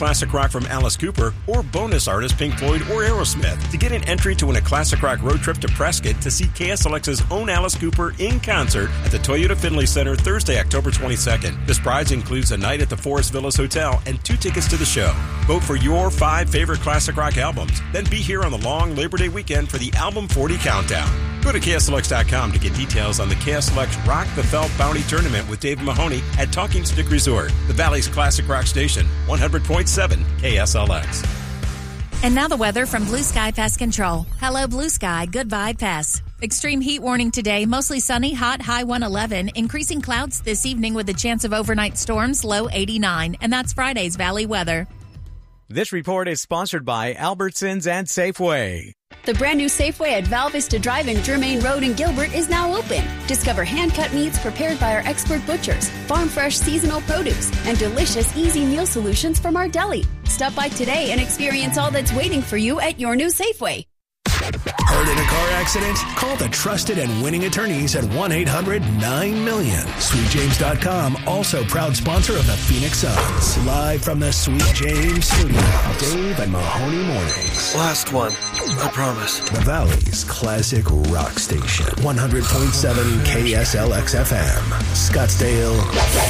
classic rock from Alice Cooper or bonus artist Pink Floyd or Aerosmith to get an entry to win a classic rock road trip to Prescott to see KSLX's own Alice Cooper in concert at the Toyota Finley Center Thursday, October 22nd. This prize includes a night at the Forest Villas Hotel and 2 tickets to the show. Vote for your 5 favorite classic rock albums. Then be here on the long Labor Day weekend for the Album 40 Countdown. Go to KSLX.com to get details on the KSLX Rock the Felt Bounty Tournament with Dave Mahoney at Talking Stick Resort, the Valley's classic rock station, 100.7 KSLX. And now the weather from Blue Sky Pest Control. Hello, Blue Sky. Good vibe pests. Extreme heat warning today. Mostly sunny, hot, high 111. Increasing clouds this evening with a chance of overnight storms, low 89. And that's Friday's Valley weather. This report is sponsored by Albertsons and Safeway. The brand new Safeway at Val Vista Drive-In, Germain Road in Gilbert is now open. Discover hand-cut meats prepared by our expert butchers, farm-fresh seasonal produce, and delicious, easy meal solutions from our deli. Stop by today and experience all that's waiting for you at your new Safeway. Hurt in a car accident? Call the trusted and winning attorneys at 1-800-9-MILLION. SweetJames.com, also proud sponsor of the Phoenix Suns. Live from the Sweet James studio, Dave and Mahoney Mornings. Last one, I promise. The Valley's classic rock station, 100.7 KSLX FM, Scottsdale,